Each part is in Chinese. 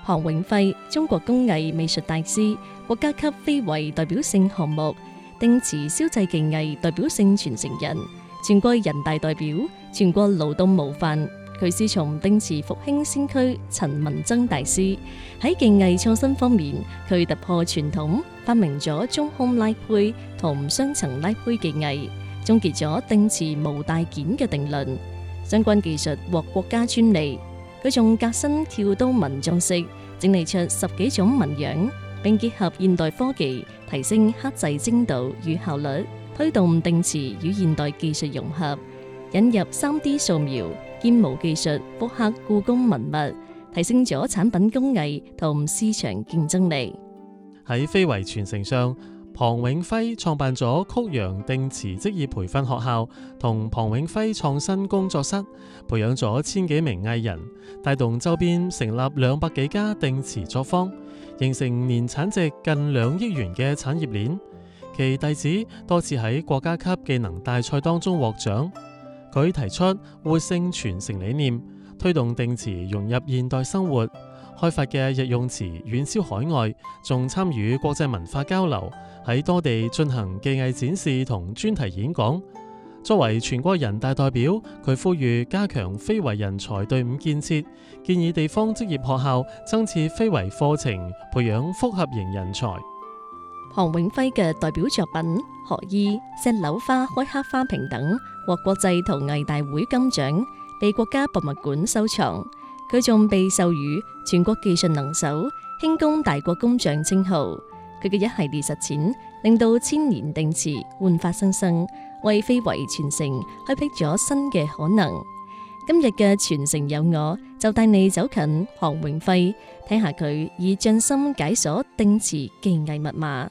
龐永輝，中國工藝美術大師，國家級非遺代表性項目，定瓷燒製技藝代表性傳承人，全國人大代表，全國勞動模範。佢師從定瓷復興先驅陳文增大師。喺技藝創新方面，佢突破傳統，發明咗中空拉坯同雙層拉坯技藝，終結咗定瓷無大件嘅定論。相關技術獲國家專利。佢仲革新跳刀紋裝飾，整理出10幾種紋樣，並結合現代科技，提升刻製精度與效率，推動定瓷與現代技術融合，引入 3D 掃描、建模技術，復刻故宮文物，提升咗產品工藝同市場競爭力。 喺非遺傳承上，龐永輝創辦咗曲陽定瓷職業培訓學校同龐永輝創新工作室，培養咗1000幾名藝人，帶動周邊成立200幾家定瓷作坊，形成年產值近2億元嘅產業鏈。其弟子多次喺國家級技能大賽當中獲獎。佢提出活性傳承理念，推動定瓷融入現代生活，開發嘅日用瓷遠銷海外，仲參與國際文化交流，喺多地進行技藝展示同專題演講。作為全國人大代表，佢呼籲加強非遺人才隊伍建設，建議地方職業學校增設非遺課程，培養複合型人才。 龐永輝嘅代表作品《學醫》《石榴花開黑花瓶》等獲國際陶藝大會金獎，被國家博物館收藏。佢仲被授予全國技術能手、輕工大國工匠稱號。佢嘅一系列實踐，令到千年定瓷煥發新生，為非遺傳承開闢咗新嘅可能。今日嘅傳承有我，就帶你走近龐永輝，聽下佢以匠心解鎖定瓷技藝密碼。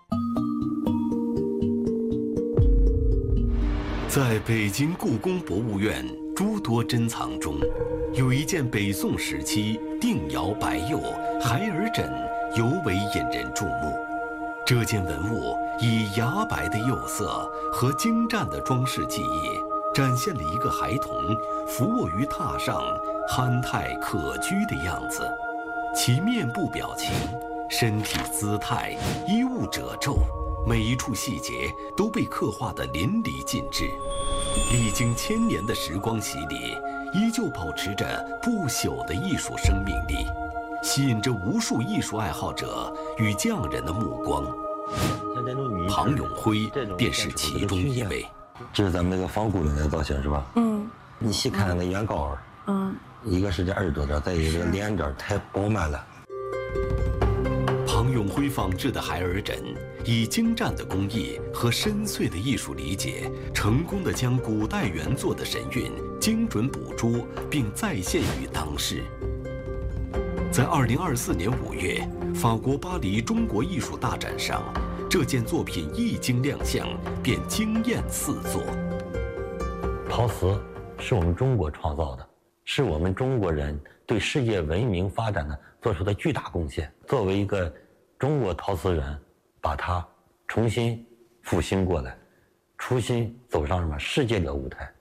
在北京故宮博物院諸多珍藏中，有一件北宋時期定窯白釉孩兒枕，尤為引人注目。這件文物以牙白的釉色和精湛的裝飾技藝，展現了一個孩童俯臥於榻上，憨態可掬的樣子。其面部表情、身體姿態、衣物褶皺，每一處細節都被刻畫得淋漓盡致。歷經1000年的時光洗禮，依舊保持着不朽的藝術生命力，吸引着無數藝術愛好者與匠人的目光。龐永輝便是其中一位。 這是咱們那個仿古人的造型是吧？你細看那原稿兒，一個是這耳朵這兒，再一個臉這兒太飽滿了。 龐永輝仿製的孩兒枕，以精湛的工藝和深邃的藝術理解，成功地將古代原作的神韻精準捕捉，並再現於當世。在2024年5月，法國巴黎中國藝術大展上，這件作品一經亮相，便驚豔四座。 陶瓷是我們中國創造的，是我們中國人對世界文明發展呢做出的巨大貢獻。作為一個中國陶瓷人，把它重新復興過來，重新走上什麼世界的舞台。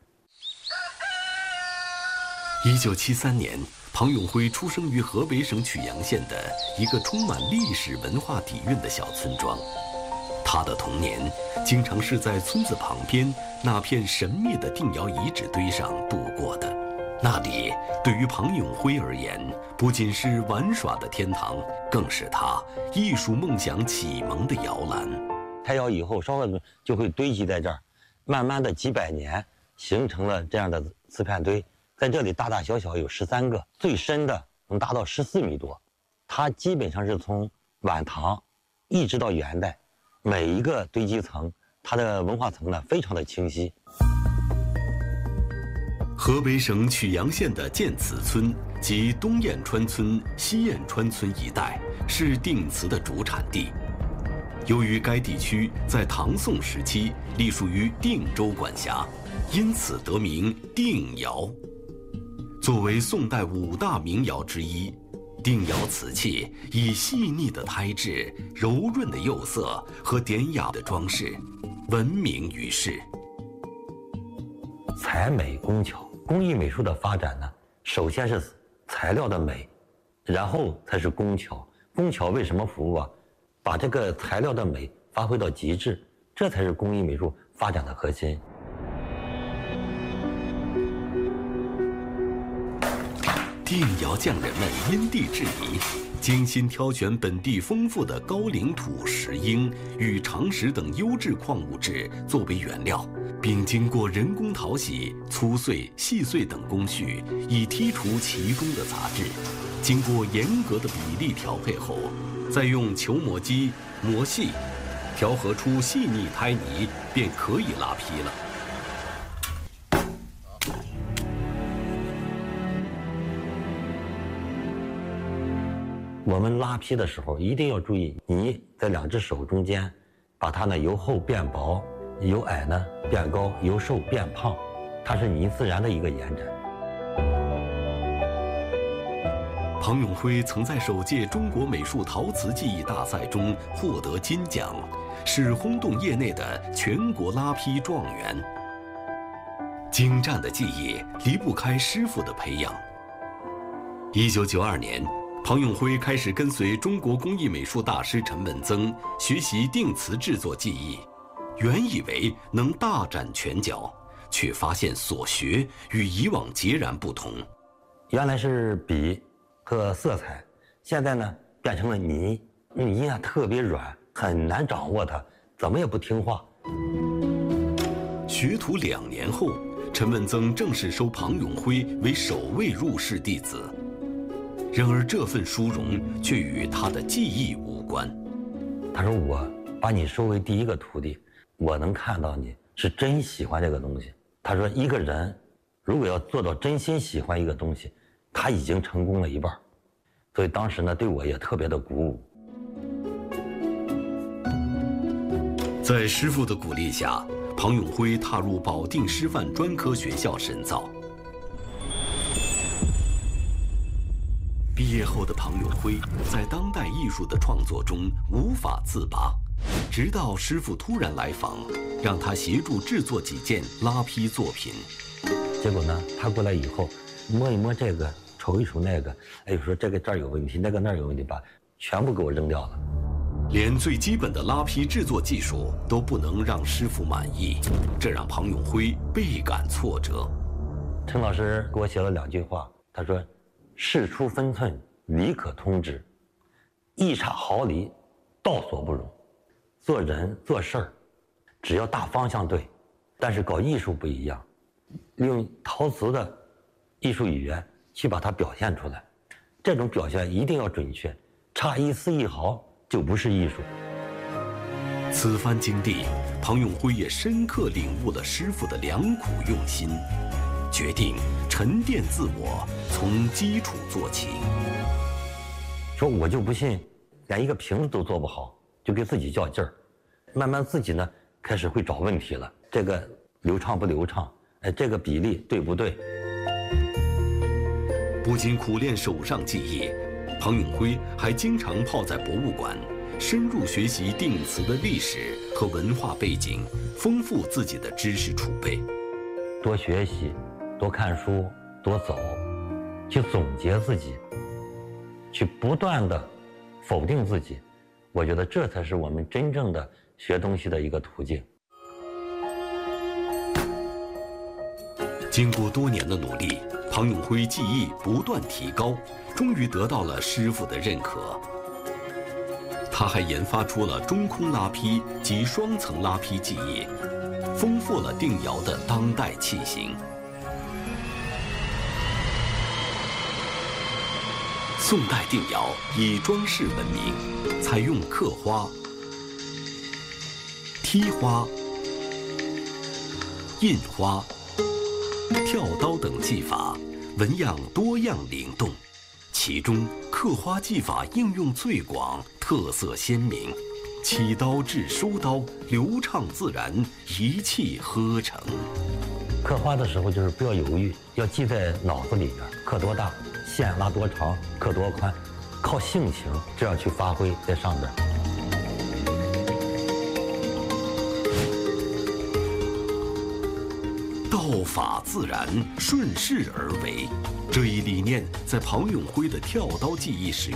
1973年，龐永輝出生於河北省曲陽縣的一個充滿歷史文化底蘊的小村莊。他的童年經常是在村子旁邊那片神秘的定窯遺址堆上度過的。那裡對於龐永輝而言，不僅是玩耍的天堂，更是他藝術夢想啟蒙的搖籃。 開窯以後，燒窯就會堆積在這兒，慢慢的幾百年形成了這樣的瓷片堆。在這裡大大小小有13個，最深的能達到14米多。它基本上是從晚唐一直到元代，每一個堆積層，它的文化層呢非常的清晰。 河北省曲陽縣的建瓷村及東燕川村、西燕川村一帶是定瓷的主產地。由於該地區在唐宋時期隸屬於定州管轄，因此得名定窯。作為宋代5大名窯之一，定窯瓷器以細膩的胎質、柔潤的釉色和典雅的裝飾，聞名於世。 材美工巧，工藝美術的發展呢，首先是材料的美， 然后才是工巧。工巧为什么服务啊？把这个材料的美发挥到极致，这才是工艺美术发展的核心。 定窑匠人们因地制宜，精心挑选本地丰富的高岭土、石英与长石等优质矿物质作为原料，并经过人工淘洗、粗碎、细碎等工序，以剔除其中的杂质。经过严格的比例调配后，再用球磨机磨细，调和出细腻胎泥，便可以拉坯了。 我们拉坯的时候一定要注意泥在2只手中间，把它呢由厚变薄，由矮呢变高，由瘦变胖，它是泥自然的一个延展。 庞永辉曾在首届中国美术陶瓷技艺大赛中获得金奖，是轰动业内的全国拉坯状元。精湛的技艺离不开师傅的培养。1992年，庞永辉开始跟随中国工艺美术大师陈文增学习定瓷制作技艺，原以为能大展拳脚，却发现所学与以往截然不同。 原来是笔和色彩，现在呢变成了泥。泥啊特别软，很难掌握它，怎么也不听话。 学徒2年后，陈文增正式收庞永辉为首位入室弟子。然而这份殊荣却与他的技艺无关。 他说：“我把你收为第一个徒弟，我能看到你是真喜欢这个东西。”他说：“一个人如果要做到真心喜欢一个东西，他已经成功了一半。”所以当时呢，对我也特别的鼓舞。 在师傅的鼓励下，庞永辉踏入保定师范专科学校深造。毕业后的庞永辉在当代艺术的创作中无法自拔，直到师傅突然来访，让他协助制作几件拉坯作品。 结果呢，他过来以后，摸一摸这个，瞅一瞅那个，哎，说这个这儿有问题，那个那儿有问题，把全部给我扔掉了。 连最基本的拉坯制作技术都不能让师傅满意，这让庞永辉倍感挫折。 陈老师给我写了2句话，他说：“事出分寸，理可通之；一差毫厘，道所不容。做人做事儿，只要大方向对，但是搞艺术不一样，用陶瓷的艺术语言去把它表现出来，这种表现一定要准确，差一丝一毫就不是艺术。” 此番经历，庞永辉也深刻领悟了师傅的良苦用心，决定沉淀自我，从基础做起。 说我就不信，连一个瓶子都做不好，就给自己较劲儿，慢慢自己呢开始会找问题了，这个流畅不流畅，哎，这个比例对不对？ 不仅苦练手上技艺，庞永辉还经常泡在博物馆，深入学习定瓷的历史和文化背景，丰富自己的知识储备。 多学习，多看书，多走，去总结自己，去不断的否定自己，我觉得这才是我们真正的学东西的一个途径。 经过多年的努力，庞永辉技艺不断提高，终于得到了师傅的认可。他还研发出了中空拉坯及双层拉坯技艺，丰富了定窑的当代器型。宋代定窑以装饰闻名，采用刻花、剔花、印花、跳刀等技法，纹样多样灵动。其中刻花技法应用最广，特色鲜明，起刀至收刀流畅自然，一气呵成。 刻花的时候就是不要犹豫，要记在脑子里边，刻多大，线拉多长，刻多宽，靠性情这样去发挥在上边。 道道法自然，顺势而为。这一理念在庞永辉的跳刀技艺史